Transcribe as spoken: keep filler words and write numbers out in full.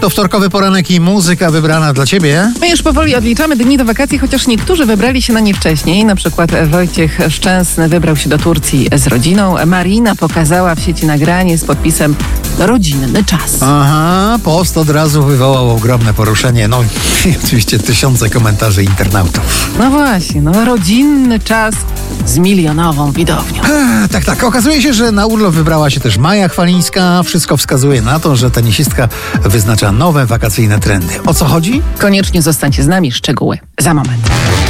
To wtorkowy poranek i muzyka wybrana dla ciebie. My już powoli odliczamy dni do wakacji, chociaż niektórzy wybrali się na nie wcześniej. Na przykład Wojciech Szczęsny wybrał się do Turcji z rodziną. Marina pokazała w sieci nagranie z podpisem rodzinny czas. Aha, post od razu wywołał ogromne poruszenie. No i oczywiście tysiące komentarzy internautów. No właśnie, no rodzinny czas z milionową widownią. Ech, tak, tak. Okazuje się, że na urlop wybrała się też Maja Chwalińska. Wszystko wskazuje na to, że tenisistka wyznacza nowe wakacyjne trendy. O co chodzi? Koniecznie zostańcie z nami, szczegóły za moment.